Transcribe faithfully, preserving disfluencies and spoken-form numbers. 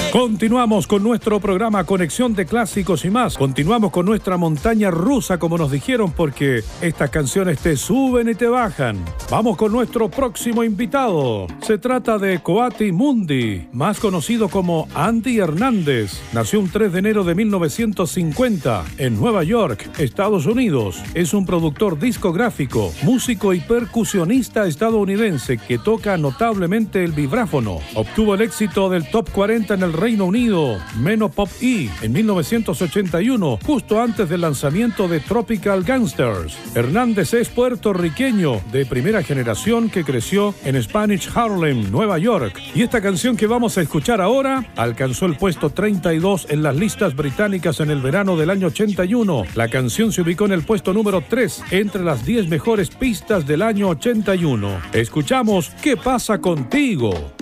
Continuamos con nuestro programa Conexión de Clásicos y más. Continuamos con nuestra montaña rusa, como nos dijeron, porque estas canciones te suben y te bajan. Vamos con nuestro próximo invitado. Se trata de Coati Mundi, más conocido como Andy Hernández. Nació un tres de enero de mil novecientos cincuenta en Nueva York, Estados Unidos. Es un productor discográfico, músico y percusionista estadounidense que toca notablemente el vibráfono. Obtuvo el éxito del Top cuarenta en el Reino Unido, Meno Pop E, en mil novecientos ochenta y uno, justo antes del lanzamiento de Tropical Gangsters. Hernández es puertorriqueño de primera generación que creció en Spanish Harlem, Nueva York. Y esta canción que vamos a escuchar ahora alcanzó el puesto treinta y dos en las listas británicas en el verano del año ochenta y uno. La canción se ubicó en el puesto número tres entre las diez mejores pistas del año ochenta y uno. Escuchamos ¿Qué pasa contigo?